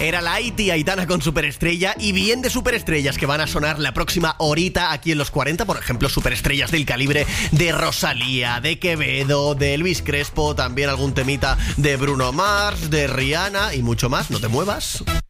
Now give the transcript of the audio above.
Era la Aitana con Superestrella, y bien de superestrellas que van a sonar la próxima horita aquí en los 40. Por ejemplo, superestrellas del calibre de Rosalía, de Quevedo, de Elvis Crespo, también algún temita de Bruno Mars, de Rihanna y mucho más. No te muevas.